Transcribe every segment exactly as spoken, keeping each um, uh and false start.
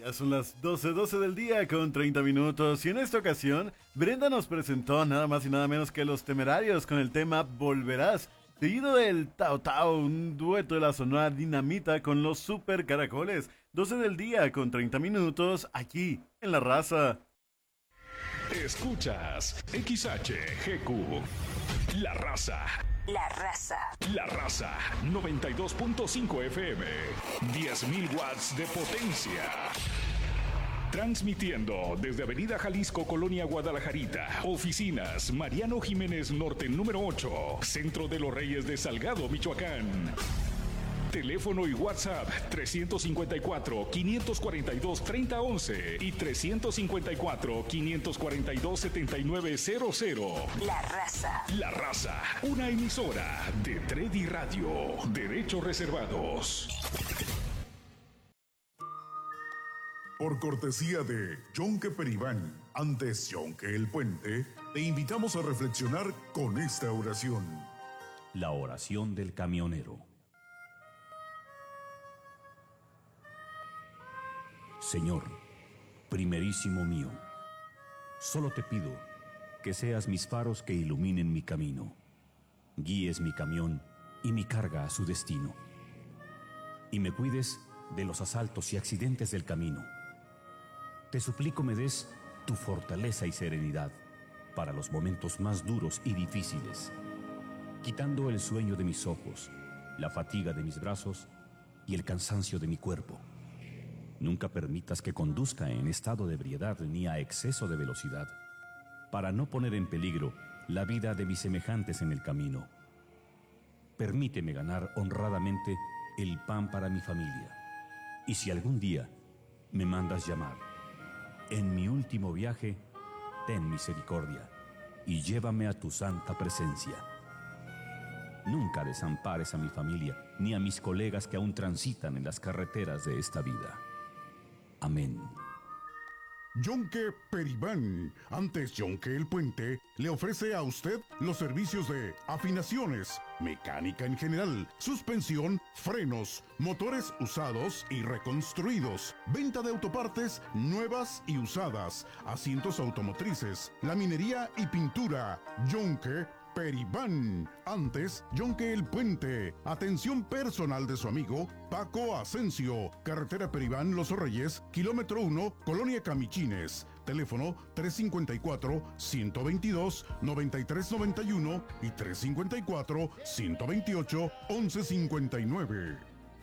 Ya son las doce, doce del día con treinta minutos y en esta ocasión Brenda nos presentó nada más y nada menos que Los Temerarios con el tema Volverás, seguido del Tao Tao, un dueto de la Sonora Dinamita con los Super Caracoles. doce del día con treinta minutos aquí en La Raza. Escuchas X H G Q, La Raza. La Raza. La Raza, noventa y dos punto cinco F M, diez mil watts de potencia. Transmitiendo desde Avenida Jalisco, Colonia Guadalajarita. Oficinas, Mariano Jiménez Norte, número ocho. Centro de los Reyes de Salgado, Michoacán. Teléfono y WhatsApp trescientos cincuenta y cuatro, quinientos cuarenta y dos, treinta once y trescientos cincuenta y cuatro, quinientos cuarenta y dos, setenta y nueve cero cero. La Raza. La Raza, una emisora de Tredi Radio. Derechos reservados. Por cortesía de Yonke Peribán, antes Yonke el Puente, te invitamos a reflexionar con esta oración. La oración del camionero. Señor, primerísimo mío, solo te pido que seas mis faros que iluminen mi camino, guíes mi camión y mi carga a su destino, y me cuides de los asaltos y accidentes del camino. Te suplico me des tu fortaleza y serenidad para los momentos más duros y difíciles, quitando el sueño de mis ojos, la fatiga de mis brazos y el cansancio de mi cuerpo. Nunca permitas que conduzca en estado de ebriedad ni a exceso de velocidad, para no poner en peligro la vida de mis semejantes en el camino. Permíteme ganar honradamente el pan para mi familia. Y si algún día me mandas llamar, en mi último viaje, ten misericordia y llévame a tu santa presencia. Nunca desampares a mi familia ni a mis colegas que aún transitan en las carreteras de esta vida. Amén. Yonke Peribán, antes Yonke el Puente, le ofrece a usted los servicios de afinaciones, mecánica en general, suspensión, frenos, motores usados y reconstruidos, venta de autopartes nuevas y usadas, asientos automotrices, laminería y pintura. Yonke Peribán, antes Yonke el Puente. Atención personal de su amigo Paco Asensio, carretera Peribán Los Reyes, kilómetro uno, Colonia Camichines. Teléfono tres cinco cuatro, uno dos dos, nueve tres nueve uno y tres cinco cuatro, uno dos ocho, once cincuenta y nueve.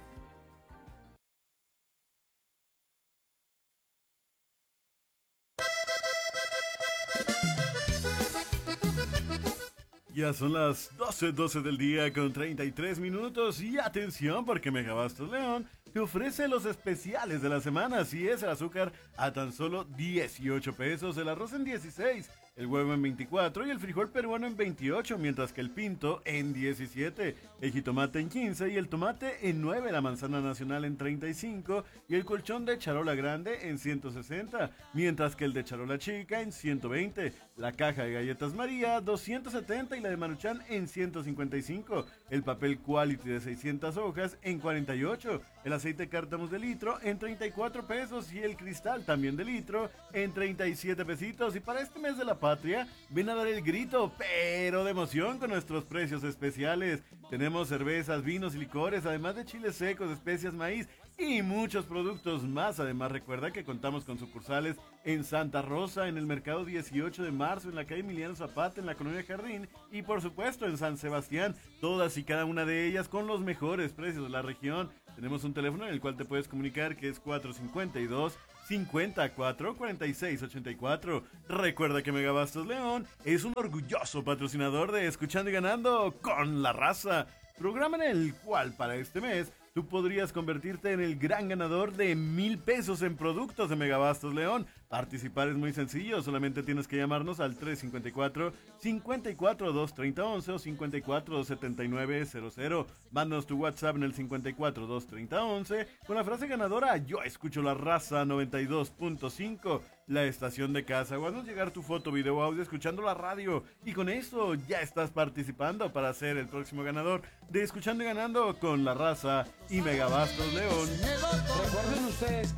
Ya son las doce, doce del día con treinta y tres minutos y atención porque Megabastos León te ofrece los especiales de la semana. Así es, el azúcar a tan solo dieciocho pesos, el arroz en dieciséis, el huevo en veinticuatro y el frijol peruano en veintiocho, mientras que el pinto en diecisiete, el jitomate en quince y el tomate en nueve, la manzana nacional en treinta y cinco y el colchón de charola grande en ciento sesenta, mientras que el de charola chica en ciento veinte, la caja de galletas María doscientos setenta y la de Maruchan en ciento cincuenta y cinco, el papel Quality de seiscientas hojas en cuarenta y ocho, el aceite cártamos de litro en treinta y cuatro pesos y el cristal también de litro en treinta y siete pesitos. Y para este mes de la patria, ven a dar el grito, pero de emoción con nuestros precios especiales. Tenemos cervezas, vinos y licores, además de chiles secos, especias, maíz y muchos productos más. Además, recuerda que contamos con sucursales en Santa Rosa, en el mercado dieciocho de marzo, en la calle Emiliano Zapata, en la colonia Jardín y por supuesto en San Sebastián, todas y cada una de ellas con los mejores precios de la región. Tenemos un teléfono en el cual te puedes comunicar que es cuatro cinco dos, cincuenta y cuatro, cuarenta y seis ochenta y cuatro. Recuerda que Megabastos León es un orgulloso patrocinador de Escuchando y Ganando con La Raza, programa en el cual para este mes tú podrías convertirte en el gran ganador de mil pesos en productos de Megabastos León. Participar es muy sencillo, solamente tienes que llamarnos al tres cinco cuatro, cinco cuatro dos, tres cero once o cinco cuatro dos, siete nueve cero cero. Mándanos tu WhatsApp en el cinco cuatro dos, tres cero once con la frase ganadora: yo escucho La Raza noventa y dos punto cinco, la estación de casa. O haznos llegar tu foto, video, audio escuchando la radio. Y con eso ya estás participando para ser el próximo ganador de Escuchando y Ganando con La Raza y Megabastos León. Recuerden ustedes que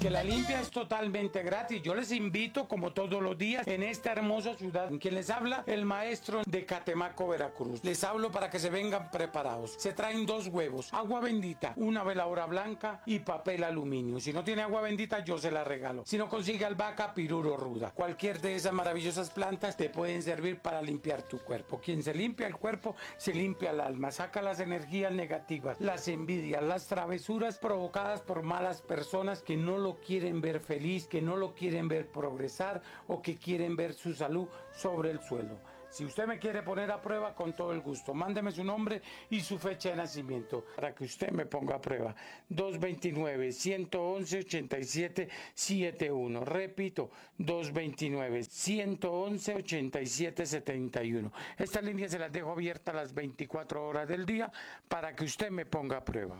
que la limpia es totalmente gratis. Yo les invito, como todos los días, en esta hermosa ciudad. Quien les habla, el maestro de Catemaco, Veracruz. Les hablo para que se vengan preparados. Se traen dos huevos, agua bendita, una veladora blanca y papel aluminio. Si no tiene agua bendita, yo se la regalo. Si no consigue albahaca, piruro ruda. Cualquier de esas maravillosas plantas te pueden servir para limpiar tu cuerpo. Quien se limpia el cuerpo, se limpia el alma. Saca las energías negativas, las envidias, las travesuras provocadas por malas personas que no lo quieren ver feliz, que no lo quieren ver progresar o que quieren ver su salud sobre el suelo. Si usted me quiere poner a prueba, con todo el gusto, mándeme su nombre y su fecha de nacimiento para que usted me ponga a prueba. dos dos nueve, uno uno uno, ocho siete siete uno. Repito, dos dos nueve, uno uno uno, ocho siete siete uno. Estas líneas se las dejo abiertas las veinticuatro horas del día para que usted me ponga a prueba.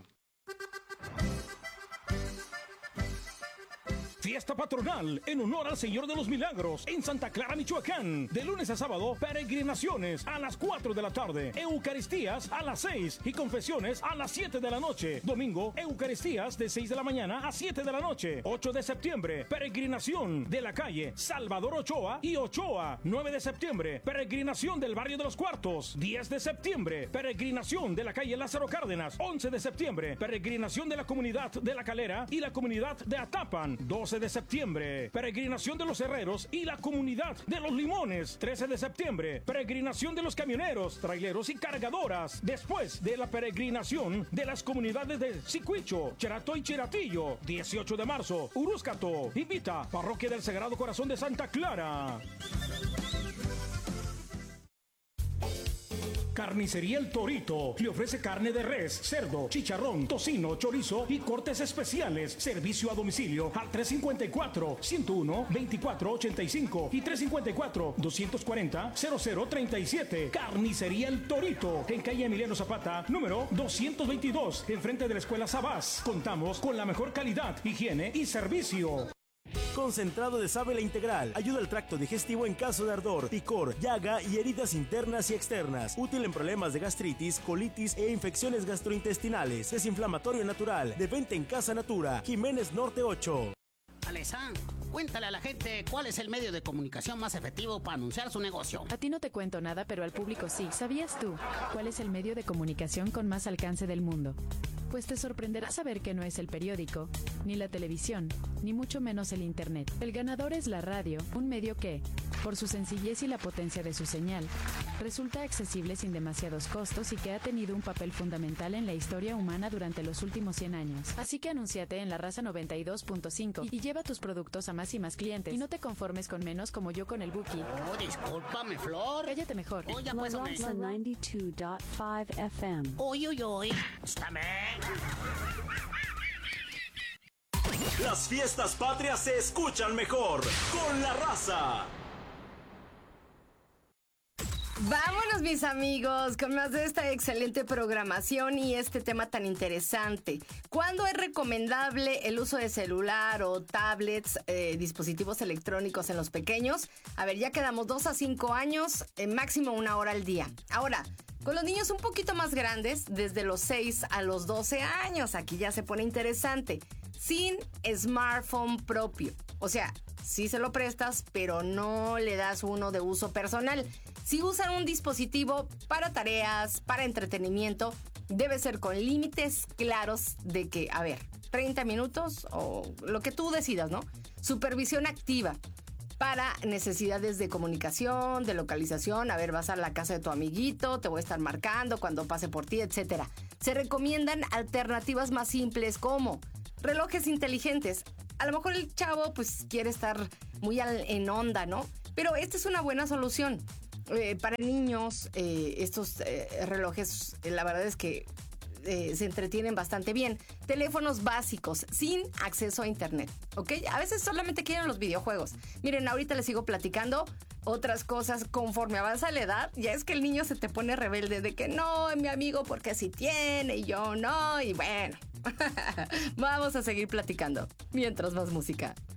Fiesta patronal en honor al Señor de los Milagros en Santa Clara, Michoacán. De lunes a sábado, peregrinaciones a las cuatro de la tarde, eucaristías a las seis y confesiones a las siete de la noche. Domingo, eucaristías de seis de la mañana a siete de la noche. ocho de septiembre, peregrinación de la calle Salvador Ochoa y Ochoa. nueve de septiembre, peregrinación del barrio de los Cuartos. diez de septiembre, peregrinación de la calle Lázaro Cárdenas. once de septiembre, peregrinación de la comunidad de La Calera y la comunidad de Atapan. doce de septiembre, peregrinación de los herreros y la comunidad de los Limones. trece de septiembre, peregrinación de los camioneros, traileros y cargadoras. Después de la peregrinación de las comunidades de Sicuicho, Cherato y Cheratillo. dieciocho de marzo, Urúscato. Invita Parroquia del Sagrado Corazón de Santa Clara. Carnicería El Torito le ofrece carne de res, cerdo, chicharrón, tocino, chorizo y cortes especiales. Servicio a domicilio al tres cinco cuatro, ciento uno, veinticuatro ochenta y cinco y tres cinco cuatro, doscientos cuarenta, cero cero treinta y siete. Carnicería El Torito, en calle Emiliano Zapata, número doscientos veintidós, enfrente de la Escuela Sabás. Contamos con la mejor calidad, higiene y servicio. Concentrado de sábila integral. Ayuda al tracto digestivo en caso de ardor, picor, llaga y heridas internas y externas. Útil en problemas de gastritis, colitis e infecciones gastrointestinales. Desinflamatorio natural. De venta en Casa Natura. Jiménez Norte ocho. Alesa, cuéntale a la gente cuál es el medio de comunicación más efectivo para anunciar su negocio. A ti no te cuento nada, pero al público sí. ¿Sabías tú cuál es el medio de comunicación con más alcance del mundo? Pues te sorprenderá saber que no es el periódico, ni la televisión, ni mucho menos el internet. El ganador es la radio, un medio que, por su sencillez y la potencia de su señal, resulta accesible sin demasiados costos y que ha tenido un papel fundamental en la historia humana durante los últimos cien años. Así que anúnciate en La Raza noventa y dos punto cinco y lleva tus productos a más y más clientes. Y no te conformes con menos como yo con el Buki. Oh, discúlpame, Flor. Cállate mejor. Oh, ya pues, La Raza noventa y dos punto cinco F M. Uy, uy, uy. Escúchame. Las fiestas patrias se escuchan mejor con La Raza. Vámonos, mis amigos, con más de esta excelente programación y este tema tan interesante. ¿Cuándo es recomendable el uso de celular o tablets, eh, dispositivos electrónicos en los pequeños? A ver, ya quedamos dos a cinco años, eh, máximo una hora al día. Ahora, con los niños un poquito más grandes, desde los seis a los doce años, aquí ya se pone interesante. Sin smartphone propio. O sea, sí se lo prestas, pero no le das uno de uso personal. Si usan un dispositivo para tareas, para entretenimiento, debe ser con límites claros de que, a ver, treinta minutos o lo que tú decidas, ¿no? Supervisión activa para necesidades de comunicación, de localización. A ver, vas a la casa de tu amiguito, te voy a estar marcando cuando pase por ti, etcétera. Se recomiendan alternativas más simples como relojes inteligentes. A lo mejor el chavo pues quiere estar muy al, en onda, ¿no? Pero esta es una buena solución. Eh, para niños, eh, estos eh, relojes, eh, la verdad es que eh, se entretienen bastante bien. Teléfonos básicos, sin acceso a internet, ¿ok? A veces solamente quieren los videojuegos. Miren, ahorita les sigo platicando otras cosas. Conforme avanza la edad, ya es que el niño se te pone rebelde de que no, mi amigo, porque sí tiene y yo no, y bueno. Vamos a seguir platicando mientras más música.